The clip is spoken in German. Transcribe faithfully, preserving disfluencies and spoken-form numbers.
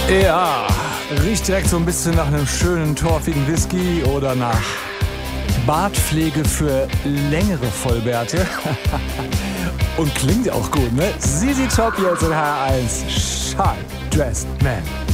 Ja, riecht direkt so ein bisschen nach einem schönen, torfigen Whisky oder nach Bartpflege für längere Vollbärte. Und klingt auch gut, ne? Z Z Top jetzt in H eins. Sharp Dressed Man.